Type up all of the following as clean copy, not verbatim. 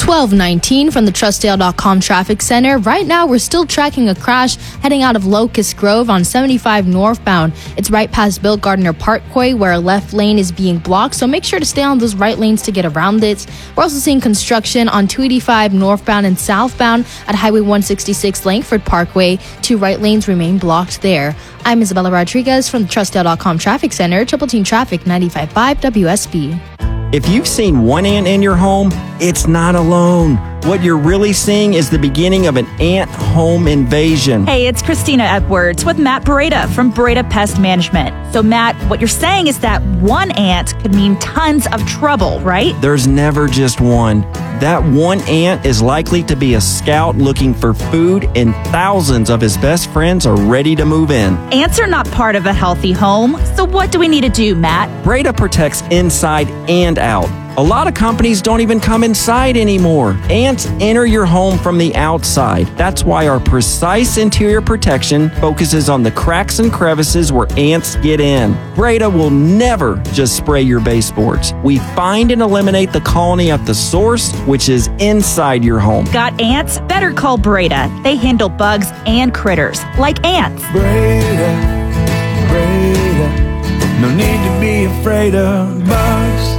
1219 from the Trustdale.com Traffic Center. Right now, we're still tracking a crash heading out of Locust Grove on 75 northbound. It's right past Bill Gardner Parkway where a left lane is being blocked, so make sure to stay on those right lanes to get around it. We're also seeing construction on 285 northbound and southbound at Highway 166 Langford Parkway. 2 right lanes remain blocked there. I'm Isabella Rodriguez from the Trustdale.com Traffic Center, Triple Team Traffic 95.5 WSB. If you've seen one ant in your home, it's not alone. What you're really seeing is the beginning of an ant home invasion. Hey, it's Christina Edwards with Matt Beretta from Beretta Pest Management. So, Matt, what you're saying is that one ant could mean tons of trouble, right? There's never just one. That one ant is likely to be a scout looking for food, and thousands of his best friends are ready to move in. Ants are not part of a healthy home. So what do we need to do, Matt? Breda protects inside and out. A lot of companies don't even come inside anymore. Ants enter your home from the outside. That's why our precise interior protection focuses on the cracks and crevices where ants get in. Breda will never just spray your baseboards. We find and eliminate the colony at the source, which is inside your home. Got ants? Better call Breda. They handle bugs and critters, like ants. Breda, no need to be afraid of bugs.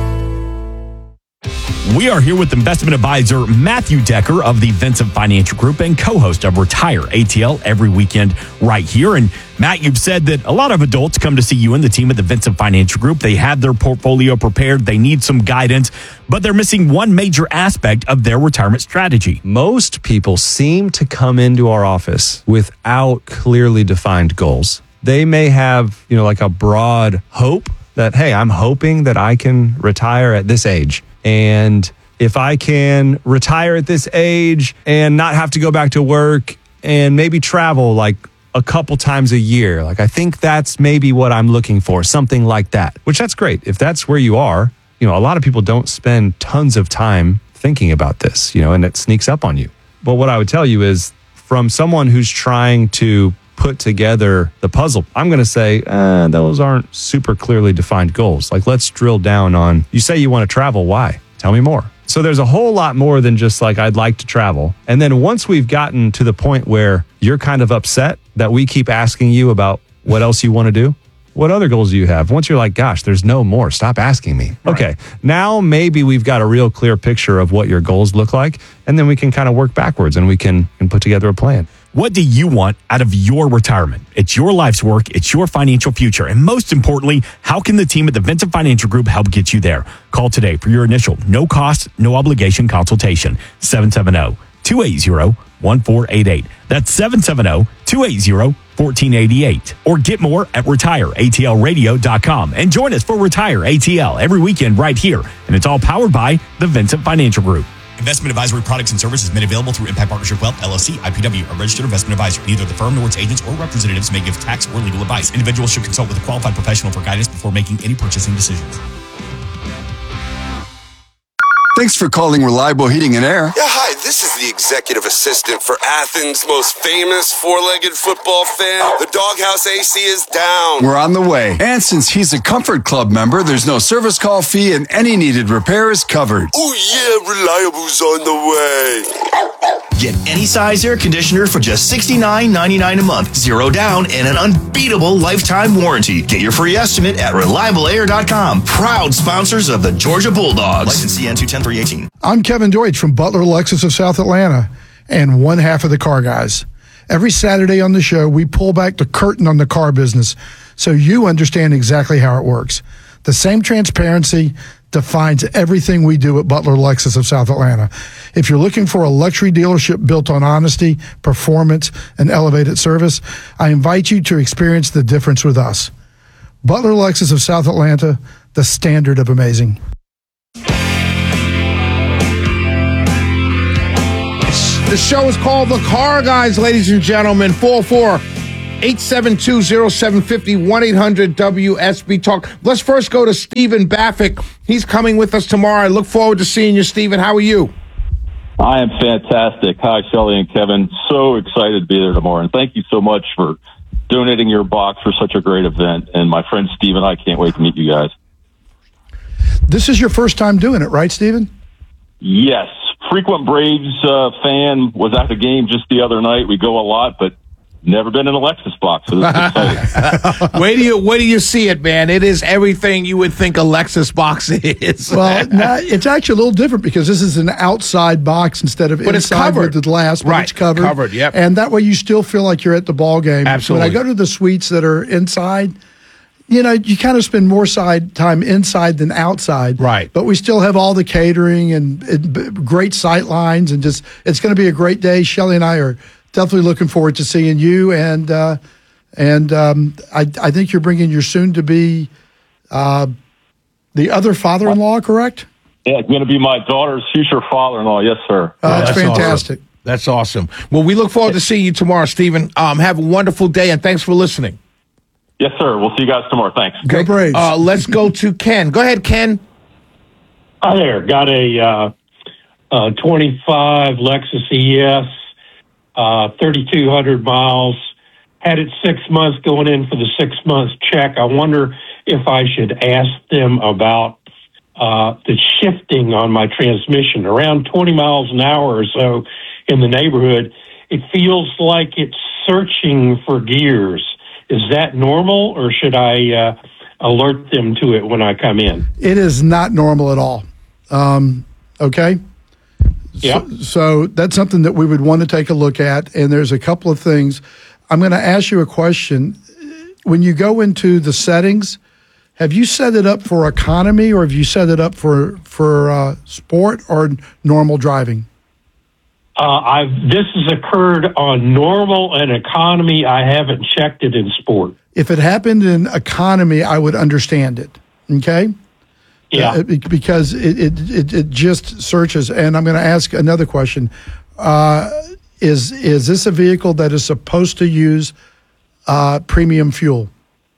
We are here with investment advisor Matthew Decker of the Vincent Financial Group and co-host of Retire ATL every weekend right here. And Matt, you've said that a lot of adults come to see you and the team at the Vincent Financial Group. They have their portfolio prepared. They need some guidance, but they're missing one major aspect of their retirement strategy. Most people seem to come into our office without clearly defined goals. They may have, like a broad hope that, hey, I'm hoping that I can retire at this age. And if I can retire at this age and not have to go back to work and maybe travel like a couple times a year, like I think that's maybe what I'm looking for, something like that, which that's great. If that's where you are, a lot of people don't spend tons of time thinking about this, and it sneaks up on you. But what I would tell you is from someone who's trying to put together the puzzle, I'm going to say those aren't super clearly defined goals. Like, let's drill down on, you say you want to travel. Why? Tell me more. So there's a whole lot more than just like, I'd like to travel. And then once we've gotten to the point where you're kind of upset that we keep asking you about what else you want to do, what other goals do you have? Once you're like, gosh, there's no more, stop asking me. Right. Okay, now maybe we've got a real clear picture of what your goals look like, and then we can kind of work backwards and we can put together a plan. What do you want out of your retirement? It's your life's work. It's your financial future. And most importantly, how can the team at the Vincent Financial Group help get you there? Call today for your initial no cost, no obligation consultation. 770-280-1488. That's 770-280-1488. Or get more at retireatlradio.com. And join us for Retire ATL every weekend right here. And it's all powered by the Vincent Financial Group. Investment advisory products and services made available through Impact Partnership Wealth, LLC, IPW, a registered investment advisor. Neither the firm nor its agents or representatives may give tax or legal advice. Individuals should consult with a qualified professional for guidance before making any purchasing decisions. Thanks for calling Reliable Heating and Air. Yeah, hi, this is the executive assistant for Athens' most famous four-legged football fan. The Doghouse AC is down. We're on the way. And since he's a Comfort Club member, there's no service call fee and any needed repair is covered. Oh yeah, Reliable's on the way. Get any size air conditioner for just $69.99 a month. Zero down and an unbeatable lifetime warranty. Get your free estimate at ReliableAir.com. Proud sponsors of the Georgia Bulldogs. License CN 210-318. I'm Kevin Deutsch from Butler Lexus of South Atlanta and one half of the Car Guys. Every Saturday on the show, we pull back the curtain on the car business so you understand exactly how it works. The same transparency defines everything we do at Butler Lexus of South Atlanta. If you're looking for a luxury dealership built on honesty, performance, and elevated service, I invite you to experience the difference with us. Butler Lexus of South Atlanta, the standard of amazing. The show is called The Car Guys, ladies and gentlemen. 448-722-0750, 1-800-WSB Talk. Let's first go to Stephen Baffick. He's coming with us tomorrow. I look forward to seeing you, Stephen. How are you? I am fantastic. Hi, Shelley and Kevin. So excited to be there tomorrow. And thank you so much for donating your box for such a great event. And my friend Stephen, I can't wait to meet you guys. This is your first time doing it, right, Stephen? Yes. frequent Braves fan, was at the game just the other night. We go a lot, but never been in a Lexus box, so this is exciting. Where do you see it, man? It is everything you would think a Lexus box is. Well, it's actually a little different because this is an outside box instead of but it's inside covered. with the glass. But Right, it's covered. covered, yep. And that way you still feel like you're at the ball game. Absolutely. When I go to the suites that are inside, you know, you kind of spend more time inside than outside. Right. But we still have all the catering and great sight lines, and just it's going to be a great day. Shelley and I are definitely looking forward to seeing you, and I think you're bringing your soon-to-be the other father-in-law, correct? Yeah, it's going to be my daughter's future father-in-law. Yes, sir. That's fantastic. Awesome. That's awesome. Well, we look forward to seeing you tomorrow, Stephen. Have a wonderful day, and thanks for listening. Yes, sir. We'll see you guys tomorrow. Thanks. Go Braves. Let's go to Ken. Go ahead, Ken. Hi there. Got a 25 Lexus ES, 3,200 miles. Had it 6 months, going in for the 6 months check. I wonder if I should ask them about the shifting on my transmission. Around 20 miles an hour or so in the neighborhood, it feels like it's searching for gears. Is that normal, or should I alert them to it when I come in? It is not normal at all. Okay? Yeah. So that's something that we would want to take a look at, and there's a couple of things. I'm going to ask you a question. When you go into the settings, have you set it up for economy, or have you set it up for sport or normal driving? This has occurred on normal and economy. I haven't checked it in sport. If it happened in economy, I would understand it. Okay? Yeah. Because it just searches. And I'm going to ask another question. Is this a vehicle that is supposed to use premium fuel?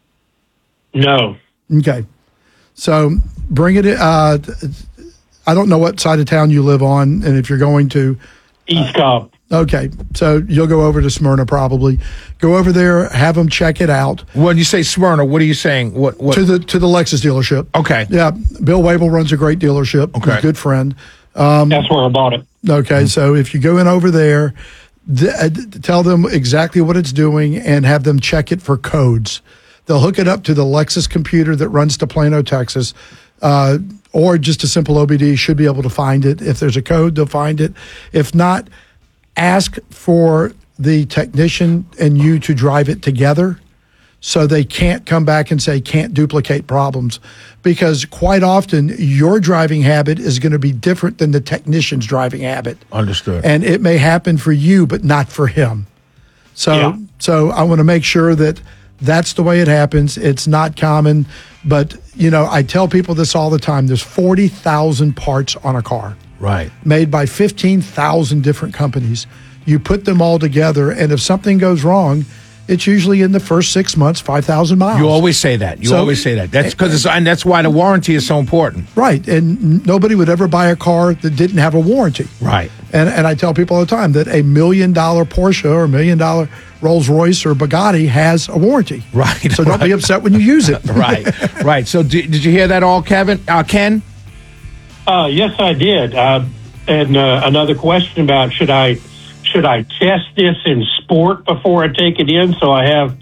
No. Okay. So bring it in. I don't know what side of town you live on, and if you're going to East Cobb. Okay, so you'll go over to Smyrna probably. Go over there, have them check it out. When you say Smyrna, what are you saying? What? To the Lexus dealership? Okay. Yeah, Bill Wabel runs a great dealership. Okay, he's a good friend. That's where I bought it. Okay, so if you go in over there, tell them exactly what it's doing and have them check it for codes. They'll hook it up to the Lexus computer that runs to Plano, Texas. Or just a simple OBD should be able to find it. If there's a code, they'll find it. If not, ask for the technician and you to drive it together so they can't come back and say can't duplicate problems. Because quite often your driving habit is going to be different than the technician's driving habit. Understood. And it may happen for you, but not for him. So I want to make sure that that's the way it happens. It's not common. But, you know, I tell people this all the time. There's 40,000 parts on a car. Right. Made by 15,000 different companies. You put them all together, and if something goes wrong, it's usually in the first 6 months, 5,000 miles. You always say that. That's because and that's why the warranty is so important. Right. And nobody would ever buy a car that didn't have a warranty. Right. And I tell people all the time that $1 million Porsche or $1 million Rolls Royce or Bugatti has a warranty. Right. So don't be upset when you use it. Right. Right. So did you hear that all, Ken? Yes, I did. And another question about should I test this in sport before I take it in so I have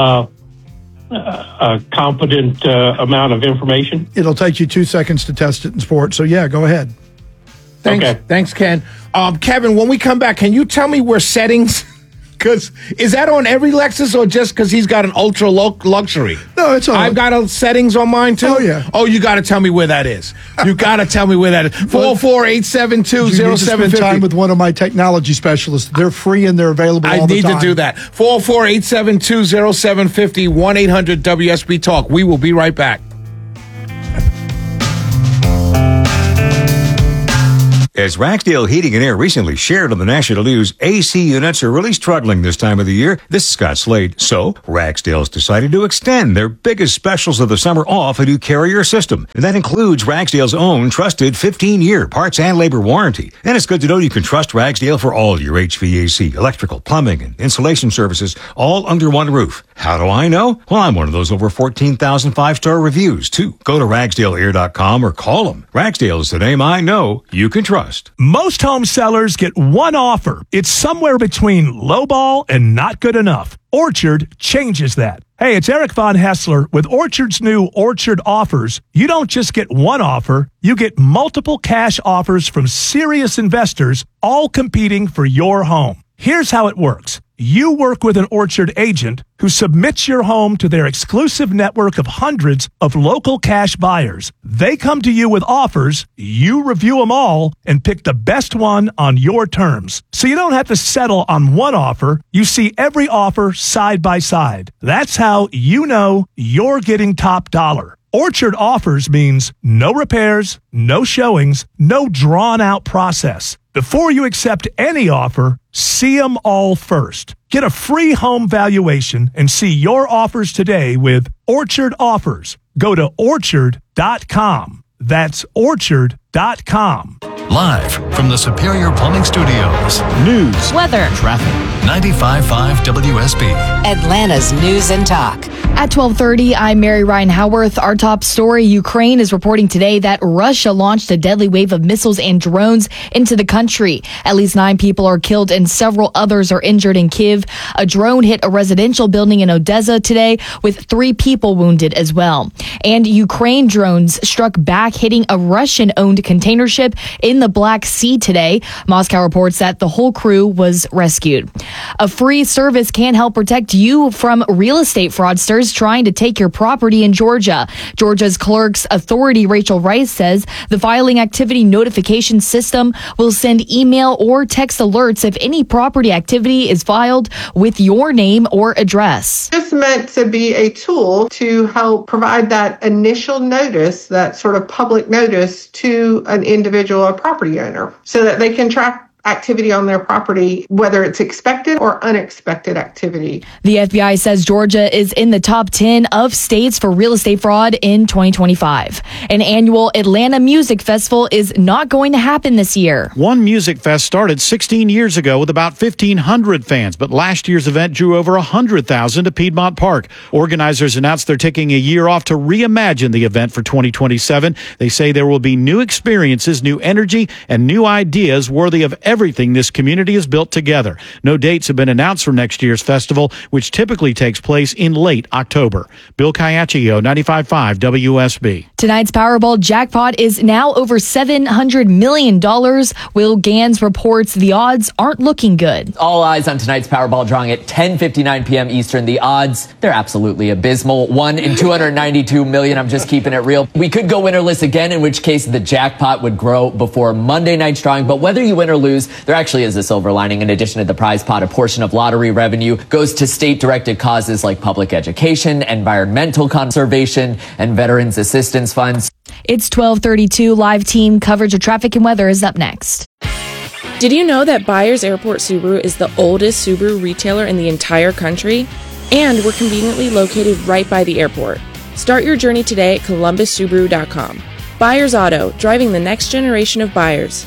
a competent amount of information? It'll take you 2 seconds to test it in sport. So, yeah, go ahead. Thanks, Ken. Kevin, when we come back, can you tell me where settings... Because is that on every Lexus or just because he's got an ultra luxury? No, it's on. I've got settings on mine too. Oh, yeah. Oh, you got to tell me where that is. You got to tell me where that is. 404-872-0750. Spend time with one of my technology specialists. They're free and they're available all the time. I need to do that. 404-872-0750, 1-800-WSB Talk. We will be right back. As Ragsdale Heating and Air recently shared on the national news, AC units are really struggling this time of the year. This is Scott Slade. So, Ragsdale's decided to extend their biggest specials of the summer off a new Carrier system. And that includes Ragsdale's own trusted 15-year parts and labor warranty. And it's good to know you can trust Ragsdale for all your HVAC, electrical, plumbing, and insulation services all under one roof. How do I know? Well, I'm one of those over 14,000 5-star reviews, too. Go to RagsdaleAir.com or call them. Ragsdale is the name I know you can trust. Most home sellers get one offer. It's somewhere between lowball and not good enough. Orchard changes that. Hey, it's Eric Von Hessler. With Orchard's new Orchard offers, you don't just get one offer, you get multiple cash offers from serious investors, all competing for your home. Here's how it works. You work with an Orchard agent who submits your home to their exclusive network of hundreds of local cash buyers. They come to you with offers, you review them all, and pick the best one on your terms. So you don't have to settle on one offer. You see every offer side by side. That's how you know you're getting top dollar. Orchard offers means no repairs, no showings, no drawn-out process. Before you accept any offer, see them all first. Get a free home valuation and see your offers today with Orchard Offers. Go to Orchard.com. That's Orchard.com. Live from the Superior Plumbing Studios. News, weather, traffic. 95.5 WSB. Atlanta's News and Talk. At 12:30, I'm Mary Ryan Howarth. Our top story, Ukraine is reporting today that Russia launched a deadly wave of missiles and drones into the country. At least 9 people are killed and several others are injured in Kyiv. A drone hit a residential building in Odessa today with 3 people wounded as well. And Ukraine drones struck back, hitting a Russian-owned container ship in the Black Sea today. Moscow reports that the whole crew was rescued. A free service can help protect you from real estate fraudsters trying to take your property in Georgia. Georgia's Clerks Authority, Rachel Rice, says the filing activity notification system will send email or text alerts if any property activity is filed with your name or address. It's meant to be a tool to help provide that initial notice, that sort of public notice to an individual or property owner so that they can track activity on their property, whether it's expected or unexpected activity. The FBI says Georgia is in the top 10 of states for real estate fraud in 2025. An annual Atlanta Music Festival is not going to happen this year. One Music Fest started 16 years ago with about 1,500 fans, but last year's event drew over 100,000 to Piedmont Park. Organizers announced they're taking a year off to reimagine the event for 2027. They say there will be new experiences, new energy, and new ideas worthy of everything this community has built together. No dates have been announced for next year's festival, which typically takes place in late October. Bill Caiaccio, 95.5 WSB. Tonight's Powerball jackpot is now over $700 million. Will Gans reports the odds aren't looking good. All eyes on tonight's Powerball drawing at 10:59 p.m. Eastern. The odds, they're absolutely abysmal. 1 in 292 million. I'm just keeping it real. We could go winnerless again, in which case the jackpot would grow before Monday night's drawing. But whether you win or lose, there actually is a silver lining. In addition to the prize pot, a portion of lottery revenue goes to state-directed causes like public education, environmental conservation, and veterans assistance funds. It's 12:32. Live team coverage of traffic and weather is up next. Did you know that Byers Airport Subaru is the oldest Subaru retailer in the entire country? And we're conveniently located right by the airport. Start your journey today at ColumbusSubaru.com. Byers Auto, driving the next generation of buyers.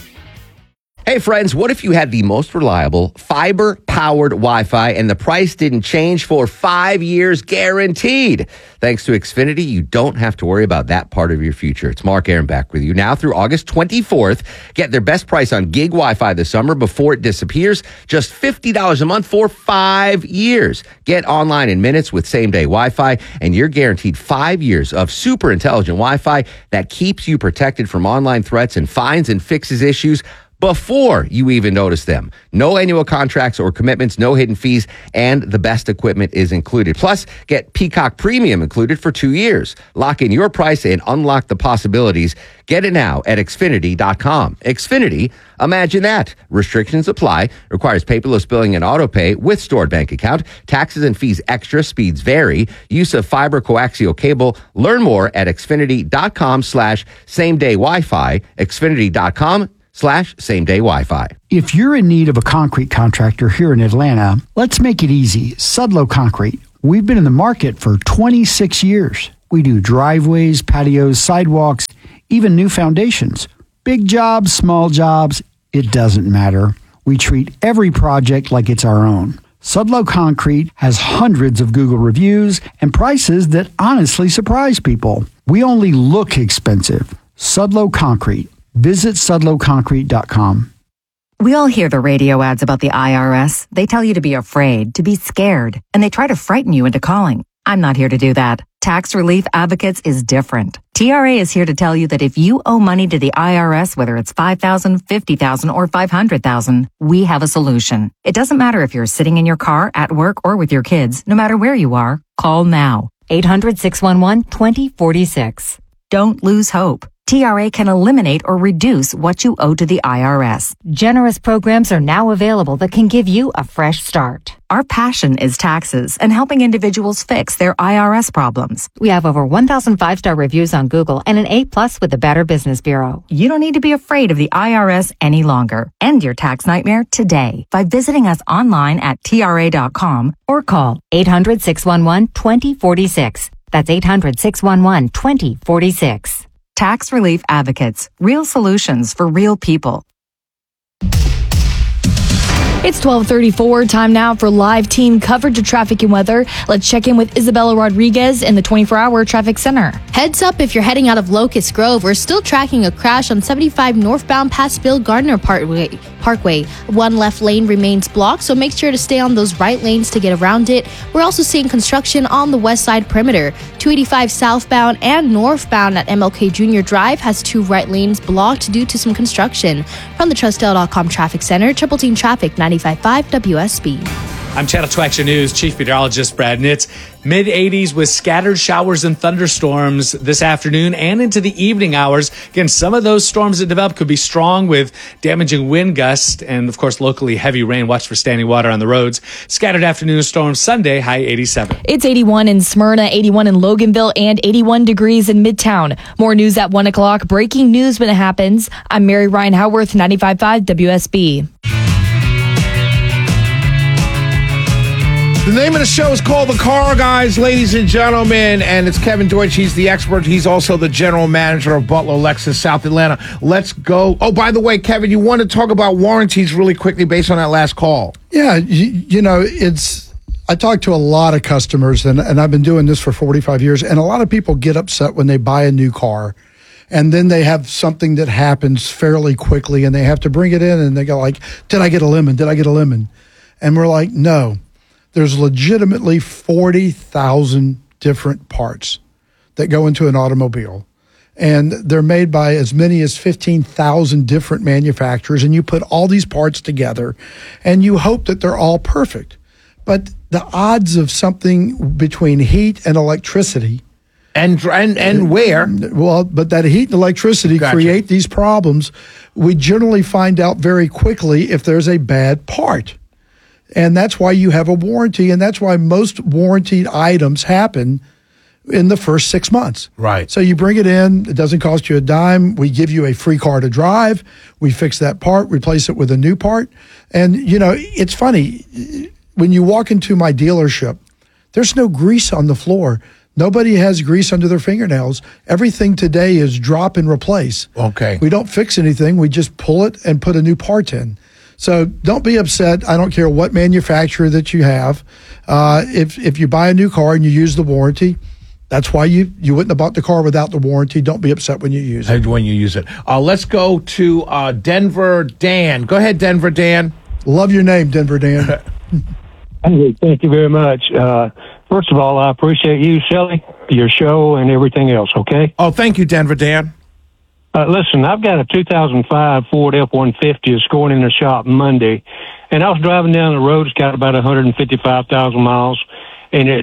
Hey friends, what if you had the most reliable fiber-powered Wi-Fi and the price didn't change for 5 years guaranteed? Thanks to Xfinity, you don't have to worry about that part of your future. It's Mark Aaron back with you now through August 24th. Get their best price on gig Wi-Fi this summer before it disappears. Just $50 a month for 5 years. Get online in minutes with same-day Wi-Fi, and you're guaranteed 5 years of super intelligent Wi-Fi that keeps you protected from online threats and finds and fixes issues before you even notice them. No annual contracts or commitments, no hidden fees, and the best equipment is included. Plus, get Peacock Premium included for 2 years. Lock in your price and unlock the possibilities. Get it now at Xfinity.com. Xfinity, imagine that. Restrictions apply. Requires paperless billing and auto pay with stored bank account. Taxes and fees extra. Speeds vary. Use of fiber coaxial cable. Learn more at Xfinity.com/same-day Wi-Fi. Xfinity.com/same-day Wi-Fi. If you're in need of a concrete contractor here in Atlanta, let's make it easy. Sudlow Concrete. We've been in the market for 26 years. We do driveways, patios, sidewalks, even new foundations. Big jobs, small jobs, it doesn't matter. We treat every project like it's our own. Sudlow Concrete has hundreds of Google reviews and prices that honestly surprise people. We only look expensive. Sudlow Concrete. Visit sudlowconcrete.com. We all hear the radio ads about the IRS. They tell you to be afraid, to be scared, and they try to frighten you into calling. I'm not here to do that. Tax Relief Advocates is different. TRA is here to tell you that if you owe money to the IRS, whether it's $5,000, $50,000, or $500,000, we have a solution. It doesn't matter if you're sitting in your car, at work, or with your kids. No matter where you are, call now. 800-611-2046. Don't lose hope. TRA can eliminate or reduce what you owe to the IRS. Generous programs are now available that can give you a fresh start. Our passion is taxes and helping individuals fix their IRS problems. We have over 1,000 5-star reviews on Google and an A+ with the Better Business Bureau. You don't need to be afraid of the IRS any longer. End your tax nightmare today by visiting us online at TRA.com or call 800-611-2046. That's 800-611-2046. Tax Relief Advocates. Real solutions for real people. It's 12:34. Time now for live team coverage of traffic and weather. Let's check in with Isabella Rodriguez in the 24-hour traffic center. Heads up if you're heading out of Locust Grove. We're still tracking a crash on 75 northbound past Bill Gardner Parkway. One left lane remains blocked, so make sure to stay on those right lanes to get around it. We're also seeing construction on the west side perimeter. 285 southbound and northbound at MLK Jr. Drive has 2 right lanes blocked due to some construction. From the TrustDale.com Traffic Center, Triple Team Traffic 95.5 WSB. I'm Channel 2 Action News Chief Meteorologist Brad Nitz. Mid-80s with scattered showers and thunderstorms this afternoon and into the evening hours. Again, some of those storms that develop could be strong with damaging wind gusts and, of course, locally heavy rain. Watch for standing water on the roads. Scattered afternoon storms Sunday, high 87. It's 81 in Smyrna, 81 in Loganville, and 81 degrees in Midtown. More news at 1 o'clock. Breaking news when it happens. I'm Mary Ryan Howarth, 95.5 WSB. The name of the show is called The Car Guys, ladies and gentlemen, and it's Kevin Deutsch. He's the expert. He's also the general manager of Butler Lexus South Atlanta. Let's go. Oh, by the way, Kevin, you want to talk about warranties really quickly based on that last call? Yeah, you know, I talk to a lot of customers, and I've been doing this for 45 years, and a lot of people get upset when they buy a new car, and then they have something that happens fairly quickly, and they have to bring it in, and they go like, did I get a lemon? Did I get a lemon? And we're like, no. There's legitimately 40,000 different parts that go into an automobile. And they're made by as many as 15,000 different manufacturers. And you put all these parts together and you hope that they're all perfect. But the odds of something between heat and electricity. And where? Well, but that heat and electricity create these problems. We generally find out very quickly if there's a bad part. And that's why you have a warranty, and that's why most warranted items happen in the first 6 months. Right. So you bring it in, it doesn't cost you a dime. We give you a free car to drive. We fix that part, replace it with a new part. And, you know, it's funny. When you walk into my dealership, there's no grease on the floor. Nobody has grease under their fingernails. Everything today is drop and replace. Okay. We don't fix anything. We just pull it and put a new part in. So don't be upset. I don't care what manufacturer that you have. If you buy a new car and you use the warranty, that's why you wouldn't have bought the car without the warranty. Don't be upset when you use it. When you use it. Let's go to Denver Dan. Go ahead, Denver Dan. Love your name, Denver Dan. Hey, thank you very much. First of all, I appreciate you, Shelley, your show, and everything else, okay? Oh, thank you, Denver Dan. Listen, I've got a 2005 Ford F-150 that's going in the shop Monday, and I was driving down the road. It's got about 155,000 miles, and it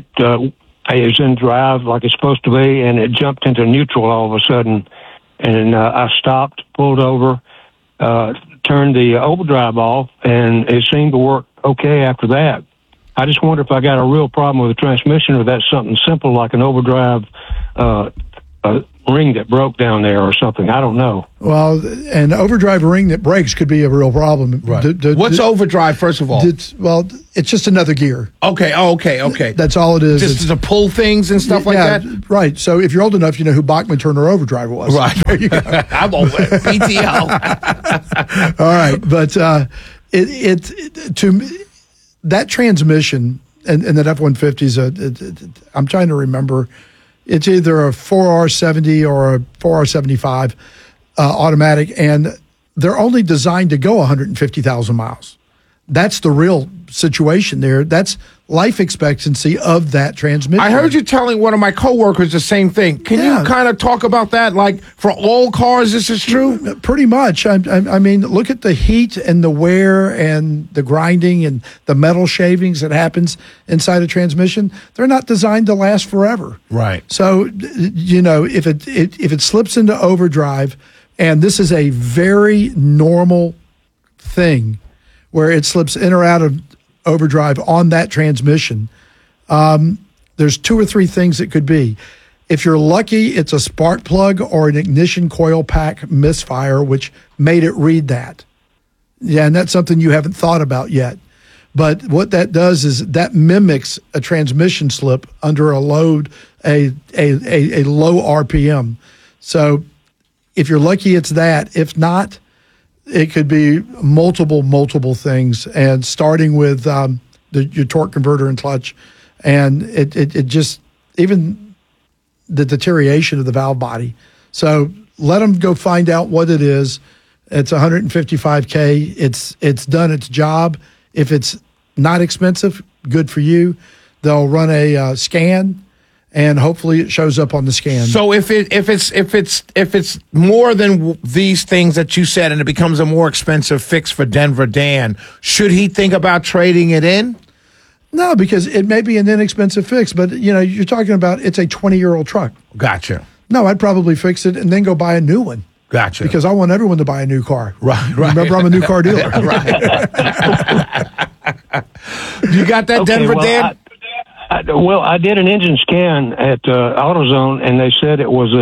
is in drive like it's supposed to be, and it jumped into neutral all of a sudden. And I stopped, pulled over, turned the overdrive off, and it seemed to work okay after that. I just wonder if I got a real problem with the transmission, or that's something simple like an overdrive ring that broke down there or something. I don't know. Well, an overdrive ring that breaks could be a real problem. Right. What's overdrive, first of all? It's just another gear. Okay. Okay. That's all it is. Just to pull things and stuff like that? Right. So if you're old enough, you know who Bachman Turner Overdrive was. Right. There you go. I'm old. PTO. All right. But to me, that transmission and that F-150 is I'm trying to remember, it's either a 4R70 or a 4R75 automatic, and they're only designed to go 150,000 miles. That's the real situation there. That's life expectancy of that transmission. I heard you telling one of my coworkers the same thing. Can you kind of talk about that? Like, for all cars, this is true? Pretty much. I mean, look at the heat and the wear and the grinding and the metal shavings that happens inside a transmission. They're not designed to last forever. Right. So, you know, if it slips into overdrive, and this is a very normal thing where it slips in or out of overdrive on that transmission, there's 2 or 3 things it could be. If you're lucky, it's a spark plug or an ignition coil pack misfire, which made it read that. Yeah, and that's something you haven't thought about yet. But what that does is that mimics a transmission slip under a load, a low RPM. So if you're lucky, it's that. If not, it could be multiple things, and starting with your torque converter and clutch, and it just, even the deterioration of the valve body. So let them go find out what it is. It's $155K. It's done its job. If it's not expensive, good for you. They'll run a scan, and hopefully it shows up on the scan. So if it's more than these things that you said, and it becomes a more expensive fix for Denver Dan, should he think about trading it in? No, because it may be an inexpensive fix, but you know, you're talking about, it's a 20-year-old truck. Gotcha. No, I'd probably fix it and then go buy a new one. Gotcha. Because I want everyone to buy a new car. Right. Remember, I'm a new car dealer. You got that, Okay, Denver well, Dan? I did an engine scan at AutoZone, and they said it was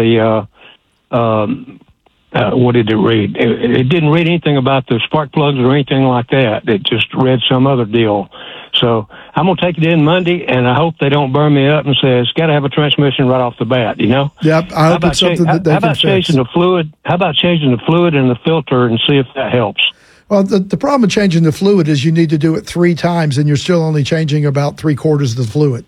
what did it read? It didn't read anything about the spark plugs or anything like that. It just read some other deal. So I'm going to take it in Monday, and I hope they don't burn me up and say it's got to have a transmission right off the bat, you know? Yep, I hope it's something that they how can about fix. changing the fluid? How about changing the fluid and the filter and see if that helps? Well, the problem with changing the fluid is you need to do it 3 times, and you're still only changing about 3/4 of the fluid.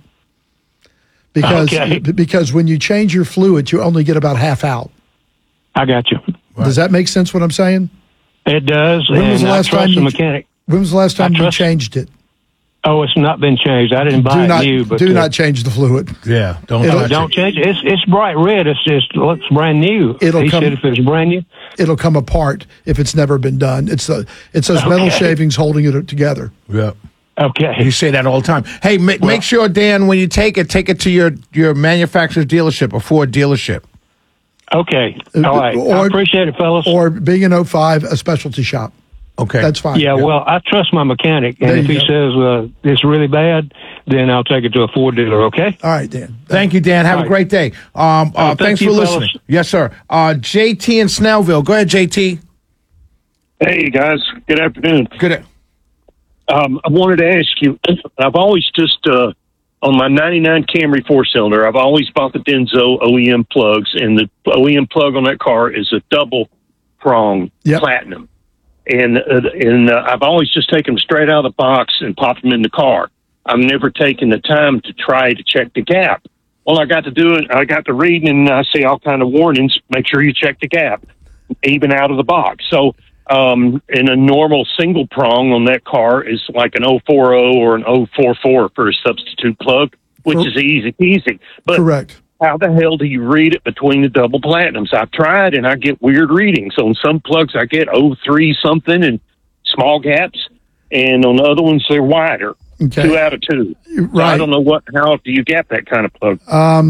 Because when you change your fluid, you only get about half out. I got you. Does that make sense what I'm saying? It does. When was the last time the mechanic? When was the last time you changed it? Oh, it's not been changed. I didn't buy it new. But do not change the fluid. Yeah, don't change it. It's bright red. It looks brand new. He said if it's brand new, it'll come apart if it's never been done. It's those metal shavings holding it together. Yeah. Okay. You say that all the time. Hey, make sure, Dan, when you take it to your manufacturer's dealership, a Ford dealership. Okay. All right. I appreciate it, fellas. Or being an 05, a specialty shop. Okay. That's fine. Yeah, well, I trust my mechanic, and if he says it's really bad, then I'll take it to a Ford dealer, okay? All right, Dan. Thank you, Dan. Have a great day. Thanks for listening. Fellas. Yes, sir. JT in Snellville. Go ahead, JT. Hey, guys. Good afternoon. Good. I wanted to ask you, I've always just, on my 99 Camry 4-cylinder, I've always bought the Denso OEM plugs, and the OEM plug on that car is a double prong platinum. And I've always just taken them straight out of the box and popped them in the car. I've never taken the time to try to check the gap. Well, I got to reading, and I see all kind of warnings. Make sure you check the gap, even out of the box. So, in a normal single prong on that car is like an 040 or an 044 for a substitute plug, which is easy. But correct. How the hell do you read it between the double platinums? I've tried, and I get weird readings. On some plugs, I get 03 something and small gaps, and on the other ones, they're wider. Okay. 2 out of 2. Right. So I don't know how do you gap that kind of plug?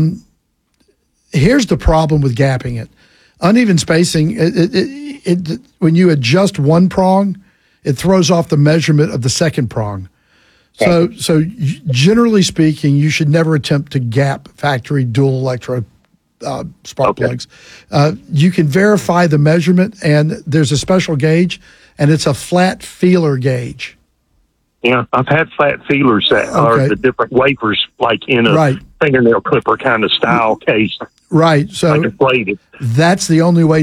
Here's the problem with gapping it. Uneven spacing, when you adjust one prong, it throws off the measurement of the second prong. So generally speaking, you should never attempt to gap factory dual electrode spark plugs. You can verify the measurement, and there's a special gauge, and it's a flat feeler gauge. Yeah, I've had flat feelers that are the different wafers, like in a fingernail clipper kind of style case. Right. So like a plated. That's the only way